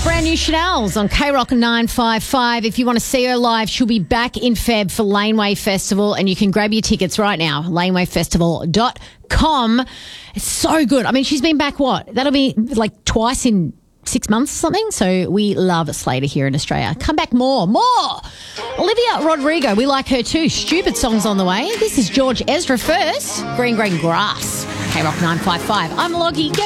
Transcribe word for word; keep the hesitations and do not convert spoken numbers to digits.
Brand new Chanel's on K Rock nine five five. If you want to see her live, she'll be back in Feb for Laneway Festival, and you can grab your tickets right now, laneway festival dot com. It's so good. I mean, she's been back, what? That'll be like twice in six months or something. So we love Slater here in Australia. Come back more, more. Olivia Rodrigo, we like her too. Stupid songs on the way. This is George Ezra first. Green, green grass. K Rock nine five five. I'm Loggy. Get